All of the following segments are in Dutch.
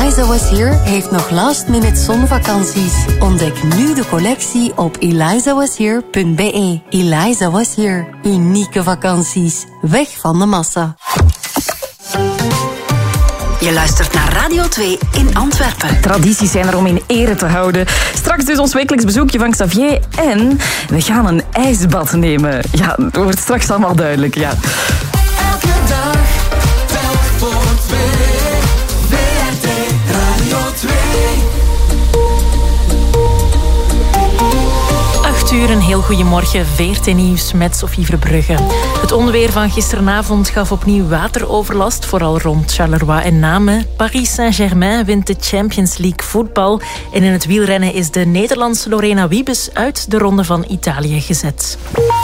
Eliza Was Here heeft nog last-minute zonvakanties. Ontdek nu de collectie op elizawashere.be. Eliza Was Here. Unieke vakanties. Weg van de massa. Je luistert naar Radio 2 in Antwerpen. Tradities zijn er om in ere te houden. Straks dus ons wekelijks bezoekje van Xavier. En we gaan een ijsbad nemen. Ja, dat wordt straks allemaal duidelijk, ja. Elke dag, telk voor 2. VRT Radio 2. 8 uur, een heel goedemorgen. VRT Nieuws met Sophie Verbrugge. Het onweer van gisteravond gaf opnieuw wateroverlast, vooral rond Charleroi en Namen. Paris Saint-Germain wint de Champions League voetbal. En in het wielrennen is de Nederlandse Lorena Wiebes uit de Ronde van Italië gezet.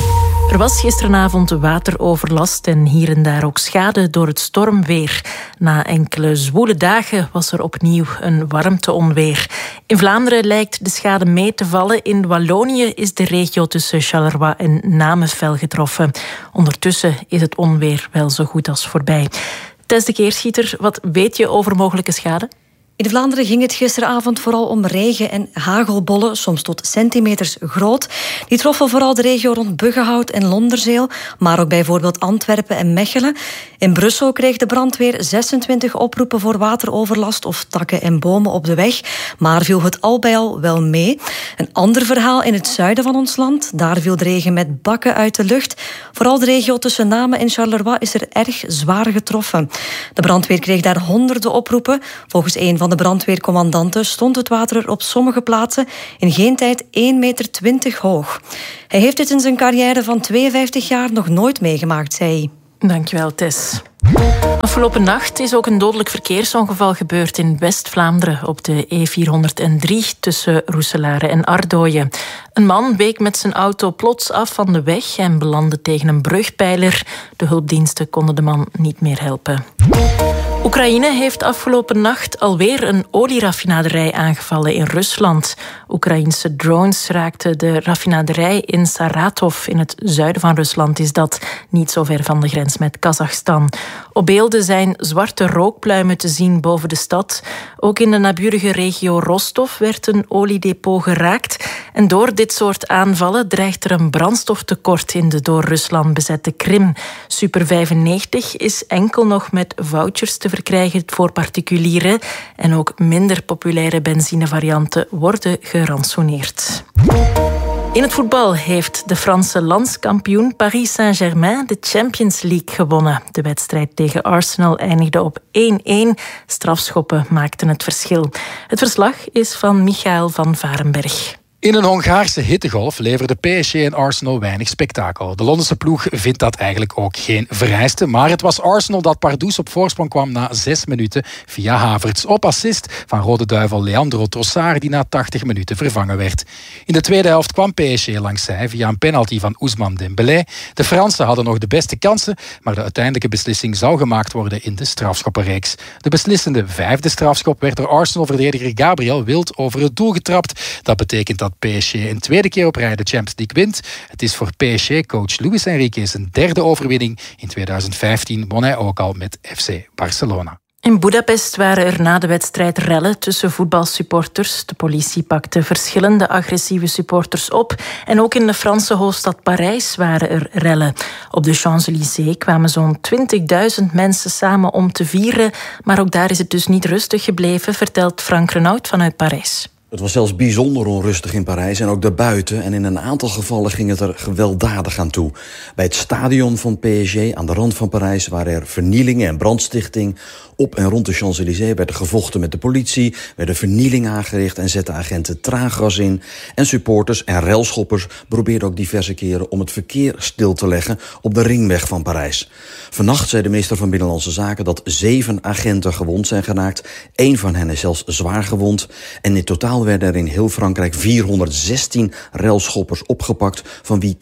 Er was gisteravond wateroverlast en hier en daar ook schade door het stormweer. Na enkele zwoele dagen was er opnieuw een warmteonweer. In Vlaanderen lijkt de schade mee te vallen. In Wallonië is de regio tussen Charleroi en Namen fel getroffen. Ondertussen is het onweer wel zo goed als voorbij. Tess de Keerschieter, wat weet je over mogelijke schade? In Vlaanderen ging het gisteravond vooral om regen- en hagelbollen, soms tot centimeters groot. Die troffen vooral de regio rond Buggenhout en Londerzeel, maar ook bijvoorbeeld Antwerpen en Mechelen. In Brussel kreeg de brandweer 26 oproepen voor wateroverlast of takken en bomen op de weg, maar viel het al bij al wel mee. Een ander verhaal in het zuiden van ons land. Daar viel de regen met bakken uit de lucht. Vooral de regio tussen Namen en Charleroi is er erg zwaar getroffen. De brandweer kreeg daar honderden oproepen. Volgens een van de brandweercommandanten stond het water er op sommige plaatsen in geen tijd 1,20 meter hoog. Hij heeft dit in zijn carrière van 52 jaar nog nooit meegemaakt, zei hij. Dankjewel, Tess. Afgelopen nacht is ook een dodelijk verkeersongeval gebeurd in West-Vlaanderen op de E403 tussen Roeselare en Ardooien. Een man week met zijn auto plots af van de weg en belandde tegen een brugpijler. De hulpdiensten konden de man niet meer helpen. Oekraïne heeft afgelopen nacht alweer een olieraffinaderij aangevallen in Rusland. Oekraïense drones raakten de raffinaderij in Saratov. In het zuiden van Rusland is dat, niet zo ver van de grens met Kazachstan. Op beelden zijn zwarte rookpluimen te zien boven de stad. Ook in de naburige regio Rostov werd een oliedepot geraakt. En door dit soort aanvallen dreigt er een brandstoftekort in de door Rusland bezette Krim. Super 95 is enkel nog met vouchers te verkrijgen voor particulieren. En ook minder populaire benzinevarianten worden gerantsoeneerd. In het voetbal heeft de Franse landskampioen Paris Saint-Germain de Champions League gewonnen. De wedstrijd tegen Arsenal eindigde op 1-1. Strafschoppen maakten het verschil. Het verslag is van Michael van Varenberg. In een Hongaarse hittegolf leverden PSG en Arsenal weinig spektakel. De Londense ploeg vindt dat eigenlijk ook geen vereiste. Maar het was Arsenal dat pardoes op voorsprong kwam na 6 minuten via Havertz. Op assist van Rode Duivel Leandro Trossard, die na 80 minuten vervangen werd. In de tweede helft kwam PSG langs zij via een penalty van Ousmane Dembélé. De Fransen hadden nog de beste kansen, maar de uiteindelijke beslissing zou gemaakt worden in de strafschoppenreeks. De beslissende 5e strafschop werd door Arsenal-verdediger Gabriel Wild over het doel getrapt. Dat betekent dat PSG een tweede keer op rij de Champions League wint. Het is voor PSG-coach Luis Enrique zijn 3e overwinning. In 2015 won hij ook al met FC Barcelona. In Budapest waren er na de wedstrijd rellen tussen voetbalsupporters. De politie pakte verschillende agressieve supporters op. En ook in de Franse hoofdstad Parijs waren er rellen. Op de Champs-Élysées kwamen zo'n 20.000 mensen samen om te vieren. Maar ook daar is het dus niet rustig gebleven, vertelt Frank Renaud vanuit Parijs. Het was zelfs bijzonder onrustig in Parijs en ook daarbuiten. En in een aantal gevallen ging het er gewelddadig aan toe. Bij het stadion van PSG aan de rand van Parijs waren er vernielingen en brandstichting. Op en rond de Champs-Élysées werden gevochten met de politie, werden vernielingen aangericht en zetten agenten traangas in. En supporters en relschoppers probeerden ook diverse keren om het verkeer stil te leggen op de ringweg van Parijs. Vannacht zei de minister van Binnenlandse Zaken dat 7 agenten gewond zijn geraakt. 1 van hen is zelfs zwaar gewond. En in totaal werden er in heel Frankrijk 416 relschoppers opgepakt, van wie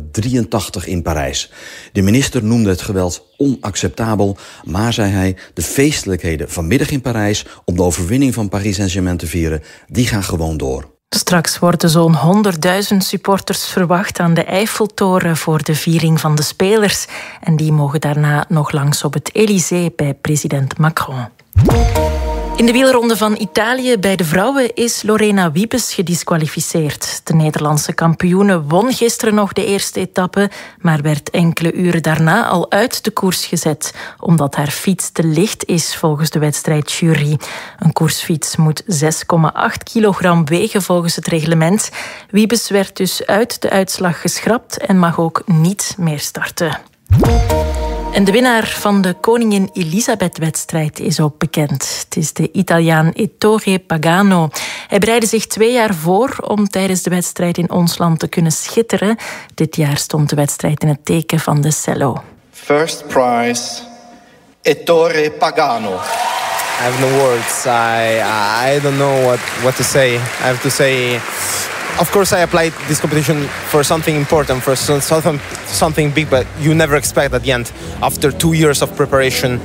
283 in Parijs. De minister noemde het geweld onacceptabel, maar, zei hij, de feestelijkheden vanmiddag in Parijs om de overwinning van Paris Saint-Germain te vieren, die gaan gewoon door. Straks worden zo'n 100.000 supporters verwacht aan de Eiffeltoren voor de viering van de spelers. En die mogen daarna nog langs op het Élysée bij president Macron. In de wielronde van Italië bij de vrouwen is Lorena Wiebes gedisqualificeerd. De Nederlandse kampioene won gisteren nog de eerste etappe, maar werd enkele uren daarna al uit de koers gezet, omdat haar fiets te licht is volgens de wedstrijdjury. Een koersfiets moet 6,8 kilogram wegen volgens het reglement. Wiebes werd dus uit de uitslag geschrapt en mag ook niet meer starten. En de winnaar van de Koningin Elisabeth-wedstrijd is ook bekend. Het is de Italiaan Ettore Pagano. Hij bereidde zich 2 jaar voor om tijdens de wedstrijd in ons land te kunnen schitteren. Dit jaar stond de wedstrijd in het teken van de cello. First prize, Ettore Pagano. I have no words. I don't know what to say. I have to say, of course I applied this competition for something important, for something big, but you never expect at the end, after 2 years of preparation.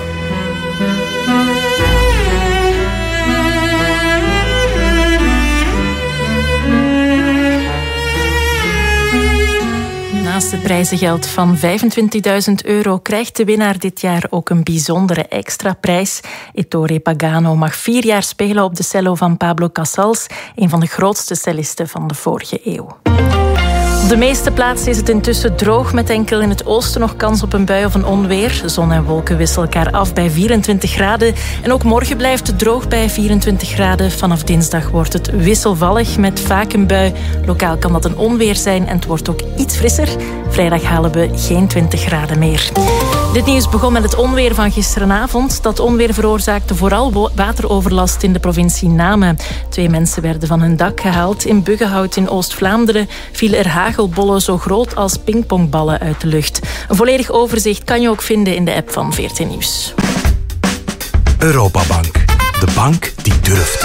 Naast het prijzengeld van €25.000 krijgt de winnaar dit jaar ook een bijzondere extra prijs. Ettore Pagano mag 4 jaar spelen op de cello van Pablo Casals, een van de grootste cellisten van de vorige eeuw. Op de meeste plaatsen is het intussen droog, met enkel in het oosten nog kans op een bui of een onweer. Zon en wolken wisselen elkaar af bij 24 graden. En ook morgen blijft het droog bij 24 graden. Vanaf dinsdag wordt het wisselvallig met vaak een bui. Lokaal kan dat een onweer zijn en het wordt ook iets frisser. Vrijdag halen we geen 20 graden meer. Dit nieuws begon met het onweer van gisterenavond. Dat onweer veroorzaakte vooral wateroverlast in de provincie Namen. 2 mensen werden van hun dak gehaald. In Buggenhout in Oost-Vlaanderen vielen er hagelbollen zo groot als pingpongballen uit de lucht. Een volledig overzicht kan je ook vinden in de app van VRT Nieuws. Europabank. De bank die durft.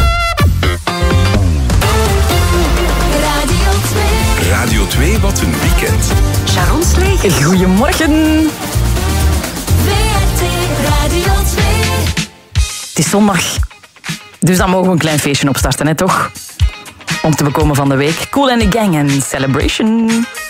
Radio 2, wat een weekend. Sharon Slegers. Goedemorgen. VRT Radio 2. Het is zondag. Dus dan mogen we een klein feestje opstarten, hè, toch? Om te bekomen van de week. Kool and the Gang en Celebration.